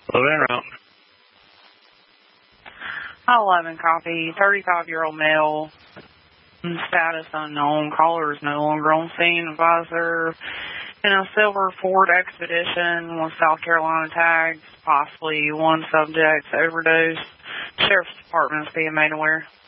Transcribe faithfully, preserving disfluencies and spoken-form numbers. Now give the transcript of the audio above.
eleven route. eleven copy, thirty-five-year-old male, status unknown, caller is no longer on scene, advisor in a silver Ford Expedition with South Carolina tags, possibly one subject overdose. Sheriff's Department is being made aware.